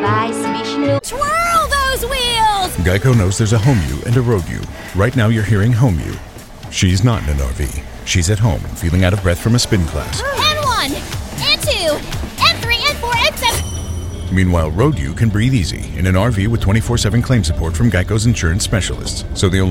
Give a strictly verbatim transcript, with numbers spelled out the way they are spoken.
Vai zwischen... Twirl those wheels! Geico knows there's a home you and a road you. Right now you're hearing home you. She's not in an R V. She's at home, feeling out of breath from a spin class. N one, N two, N three, N four, N seven. Meanwhile, road you can breathe easy in an R V with twenty-four seven claim support from Geico's insurance specialists. So the only